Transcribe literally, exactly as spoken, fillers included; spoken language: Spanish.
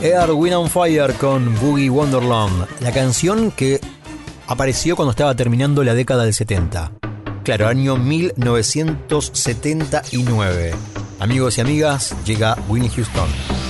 Earth, Wind and Fire con Boogie Wonderland, la canción que apareció cuando estaba terminando la década del setenta. Claro, año mil novecientos setenta y nueve. Amigos y amigas, llega Whitney Houston.